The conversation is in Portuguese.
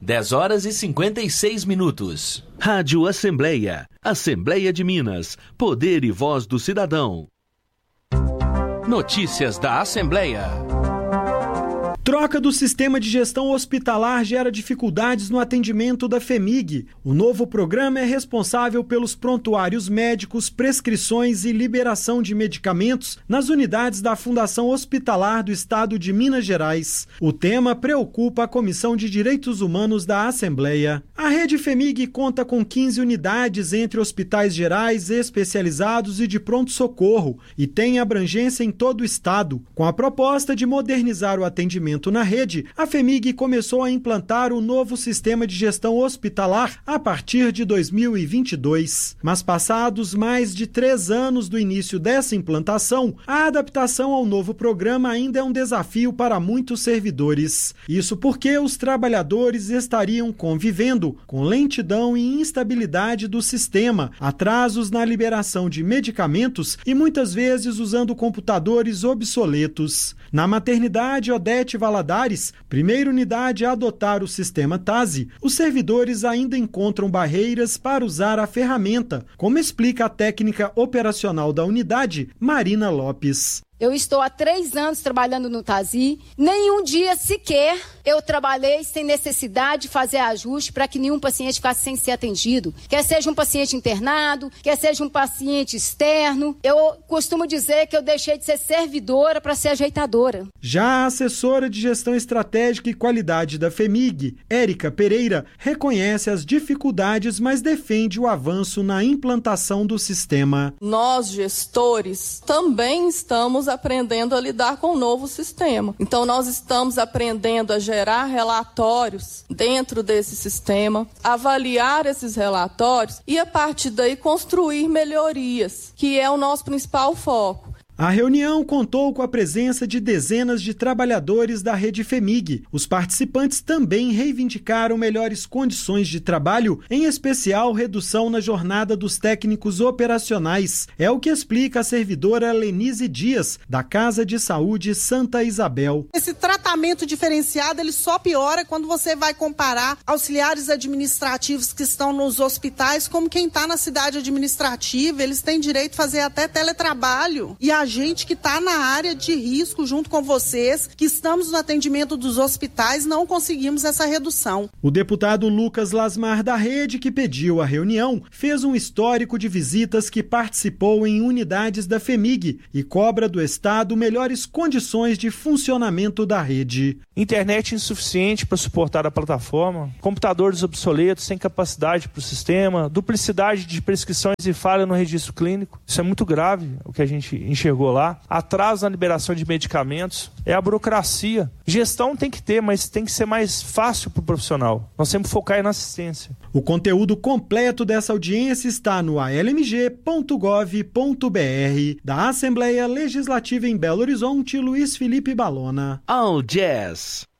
10h56. Rádio Assembleia. Assembleia de Minas. Poder e voz do cidadão. Notícias da Assembleia. Troca do sistema de gestão hospitalar gera dificuldades no atendimento da FHEMIG. O novo programa é responsável pelos prontuários médicos, prescrições e liberação de medicamentos nas unidades da Fundação Hospitalar do Estado de Minas Gerais. O tema preocupa a Comissão de Direitos Humanos da Assembleia. A rede FHEMIG conta com 15 unidades entre hospitais gerais, especializados e de pronto-socorro e tem abrangência em todo o estado. Com a proposta de modernizar o atendimento na rede, a FHEMIG começou a implantar o novo sistema de gestão hospitalar a partir de 2022. Mas passados mais de 3 anos do início dessa implantação, a adaptação ao novo programa ainda é um desafio para muitos servidores. Isso porque os trabalhadores estariam convivendo com lentidão e instabilidade do sistema, atrasos na liberação de medicamentos e muitas vezes usando computadores obsoletos. Na maternidade Odete Valadares, primeira unidade a adotar o sistema TASI, os servidores ainda encontram barreiras para usar a ferramenta, como explica a técnica operacional da unidade, Marina Lopes. Eu estou há 3 anos trabalhando no TASI, nenhum dia sequer eu trabalhei sem necessidade de fazer ajuste para que nenhum paciente ficasse sem ser atendido. Quer seja um paciente internado, quer seja um paciente externo. Eu costumo dizer que eu deixei de ser servidora para ser ajeitadora. Já a assessora de gestão estratégica e qualidade da FHEMIG, Érica Pereira, reconhece as dificuldades, mas defende o avanço na implantação do sistema. Nós, gestores, também estamos aprendendo a lidar com o novo sistema. Então, nós estamos aprendendo a gerar relatórios dentro desse sistema, avaliar esses relatórios e, a partir daí, construir melhorias, que é o nosso principal foco. A reunião contou com a presença de dezenas de trabalhadores da rede FHEMIG. Os participantes também reivindicaram melhores condições de trabalho, em especial redução na jornada dos técnicos operacionais. É o que explica a servidora Lenise Dias, da Casa de Saúde Santa Isabel. Esse tratamento diferenciado ele só piora quando você vai comparar auxiliares administrativos que estão nos hospitais como quem está na cidade administrativa. Eles têm direito a fazer até teletrabalho. E a gente que está na área de risco junto com vocês, que estamos no atendimento dos hospitais, não conseguimos essa redução. O deputado Lucas Lasmar da Rede, que pediu a reunião, fez um histórico de visitas que participou em unidades da FHEMIG e cobra do Estado melhores condições de funcionamento da rede. Internet insuficiente para suportar a plataforma, computadores obsoletos sem capacidade para o sistema, duplicidade de prescrições e falha no registro clínico. Isso é muito grave, o que a gente enxergou lá. Atraso na liberação de medicamentos, é a burocracia. Gestão tem que ter, mas tem que ser mais fácil para o profissional. Nós temos que focar na assistência. O conteúdo completo dessa audiência está no almg.gov.br. Da Assembleia Legislativa em Belo Horizonte, Luiz Felipe Balona. All Jazz.